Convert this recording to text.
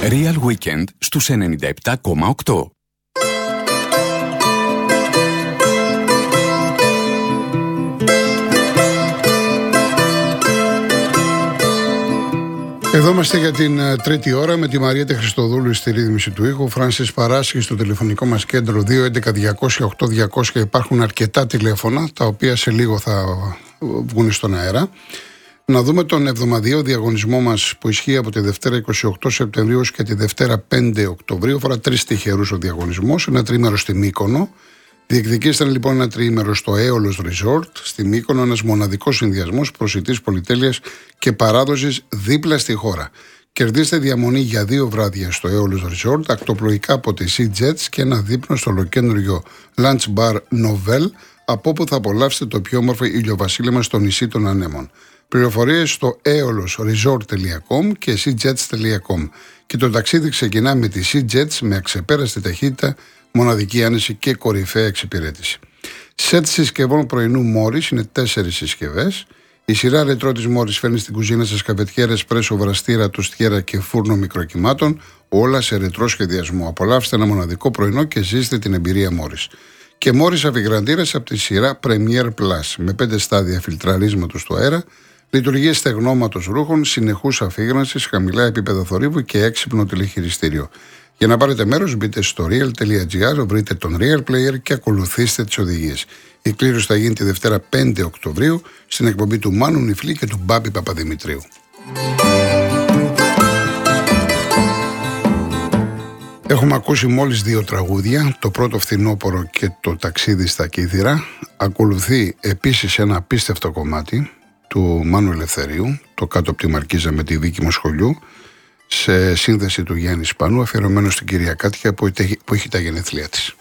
Real Weekend στους 97,8. Εδώ είμαστε για την τρίτη ώρα με τη Μαριέτα Χριστοδούλου στη ρύθμιση του ήχου. Φράνσις Παράσχη στο τηλεφωνικό μας κέντρο 211-200-8200. Υπάρχουν αρκετά τηλέφωνα τα οποία σε λίγο θα βγουν στον αέρα. Να δούμε τον εβδομαδιαίο διαγωνισμό μας που ισχύει από τη Δευτέρα 28 Σεπτεμβρίου και τη Δευτέρα 5 Οκτωβρίου. Αφορά 3 τυχερούς ο διαγωνισμός. Ένα τριήμερο στη Μύκονο. Διεκδικήστε λοιπόν ένα τριήμερο στο Aeolus Resort στη Μύκονο, ένας μοναδικός συνδυασμός προσιτής πολυτέλειας και παράδοσης δίπλα στη χώρα. Κερδίστε διαμονή για 2 βράδια στο Aeolus Resort, ακτοπλοϊκά από τη Sea Jets και ένα δείπνο στο ολοκέντριο Lunch Bar Novel, από όπου θα απολαύσετε το πιο όμορφο ηλιοβασίλεμα στο νησί των Ανέμων. Πληροφορίες στο aeolusresort.com και seajets.com. Και το ταξίδι ξεκινά με τη Sea Jets με αξεπέραστη ταχύτητα, μοναδική άνεση και κορυφαία εξυπηρέτηση. Σετ συσκευών πρωινού Μόρις είναι 4 συσκευές. Η σειρά ρετρό της Μόρις φέρνει στην κουζίνα σας καφετιέρα, εσπρέσο, βραστήρα, τοστιέρα και φούρνο μικροκυμάτων, όλα σε ρετρό σχεδιασμό. Απολαύστε ένα μοναδικό πρωινό και ζήστε την εμπειρία Μόρις. Και Μόρις αφιγραντήρες από τη σειρά Premier Plus με 5 στάδια φιλτραρίσματος του αέρα, λειτουργίες στεγνώματος ρούχων, συνεχούς αφήγρανσης, χαμηλά επίπεδα θορύβου και έξυπνο τηλεχειριστήριο. Για να πάρετε μέρος μπείτε στο real.gr, βρείτε τον Real Player και ακολουθήστε τις οδηγίες. Η κλήρωση θα γίνει τη Δευτέρα 5 Οκτωβρίου στην εκπομπή του Μάνου Νιφλή και του Μπάμπη Παπαδημητρίου. Έχουμε ακούσει μόλις 2 τραγούδια, το πρώτο Φθινόπορο και το Ταξίδι στα Κύθυρα. Ακολουθεί επίσης ένα απίστευτο κομμάτι του Μάνου Ελευθερίου, το Κάτω από τη Μαρκίζα με τη Βίκη Μοσχολιού, σε σύνδεση του Γιάννη Σπανού, αφιερωμένο στην κυρία Κάτια που έχει τα γενέθλιά της.